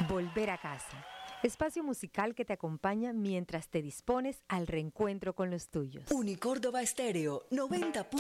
Volver a casa. Espacio musical que te acompaña mientras te dispones al reencuentro con los tuyos. Unicórdoba Estéreo 90.1